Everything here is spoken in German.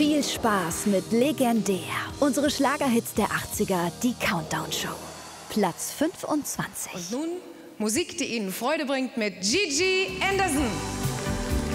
Viel Spaß mit Legendär. Unsere Schlagerhits der 80er, die Countdown-Show. Platz 25. Und nun Musik, die Ihnen Freude bringt mit Gigi Anderson.